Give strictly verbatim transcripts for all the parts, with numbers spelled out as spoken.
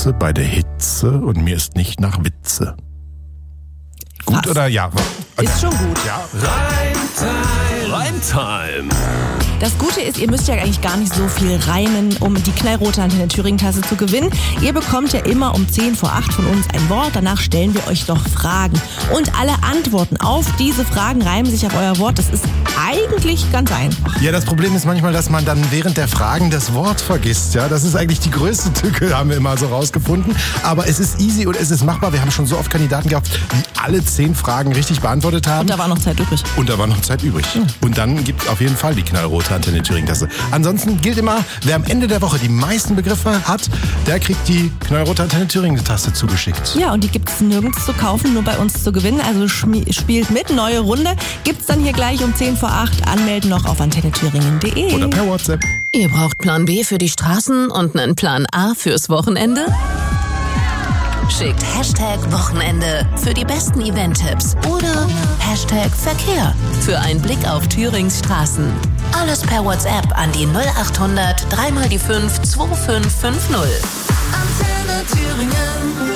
sitze bei der Hitze und mir ist nicht nach Witze. Gut Fast. oder ja? Ist schon gut. Ja. Reimtime. Reimtime. Das Gute ist, ihr müsst ja eigentlich gar nicht so viel reimen, um die knallrote Antenne Thüringen-Tasse zu gewinnen. Ihr bekommt ja immer um zehn vor acht von uns ein Wort. Danach stellen wir euch noch Fragen. Und alle Antworten auf diese Fragen reimen sich auf euer Wort. Das ist eigentlich ganz einfach. Ja, das Problem ist manchmal, dass man dann während der Fragen das Wort vergisst. Ja, das ist eigentlich die größte Tücke, haben wir immer so rausgefunden. Aber es ist easy und es ist machbar. Wir haben schon so oft Kandidaten gehabt, die alle zehn Fragen richtig beantwortet haben. Und da war noch Zeit übrig. Und da war noch Zeit übrig. Mhm. Und dann gibt es auf jeden Fall die knallrote Antenne Thüringen-Tasse. Ansonsten gilt immer, wer am Ende der Woche die meisten Begriffe hat, der kriegt die knallrote Antenne Thüringen-Tasse zugeschickt. Ja, und die gibt es nirgends zu kaufen, nur bei uns zu gewinnen. Also schmi- spielt mit, neue Runde. Gibt's dann hier gleich um zehn vor acht. Anmelden noch auf antenne thüringen punkt de. Oder per WhatsApp. Ihr braucht Plan B für die Straßen und einen Plan A fürs Wochenende? Schickt Hashtag Wochenende für die besten Event-Tipps oder Hashtag Verkehr für einen Blick auf Thürings Straßen. Alles per WhatsApp an die null acht hundert drei mal die fünf zwei fünf fünf null. Antenne Thüringen.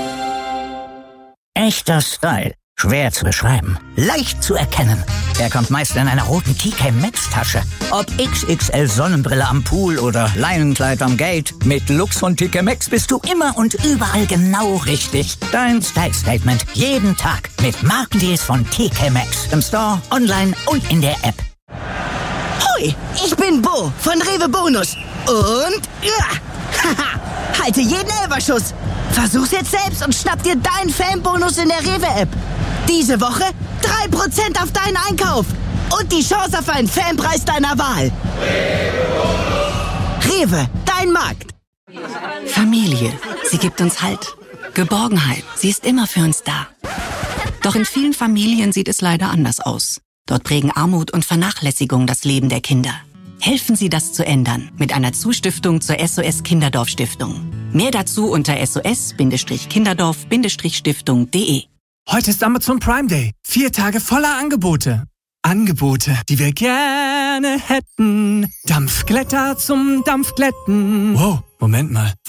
Echter Style. Schwer zu beschreiben. Leicht zu erkennen. Er kommt meist in einer roten T K Maxx Tasche. Ob X X L Sonnenbrille am Pool oder Leinenkleid am Gate. Mit Lux von T K Maxx bist du immer und überall genau richtig. Dein Style-Statement jeden Tag mit Markendeals von T K Maxx. Im Store, online und in der App. Hoi, ich bin Bo von Rewe Bonus. Und ja, haha, halte jeden Elberschuss. Versuch's jetzt selbst und schnapp dir deinen Fanbonus in der Rewe-App. Diese Woche drei Prozent auf deinen Einkauf. Und die Chance auf einen Fanpreis deiner Wahl. Rewe, dein Markt. Familie, sie gibt uns Halt. Geborgenheit, sie ist immer für uns da. Doch in vielen Familien sieht es leider anders aus. Dort prägen Armut und Vernachlässigung das Leben der Kinder. Helfen Sie, das zu ändern mit einer Zustiftung zur S O S Kinderdorf Stiftung. Mehr dazu unter S O S Kinderdorf Stiftung punkt de. Heute ist Amazon Prime Day. Vier Tage voller Angebote. Angebote, die wir gerne hätten. Dampfglätter zum Dampfglätten. Wow, Moment mal.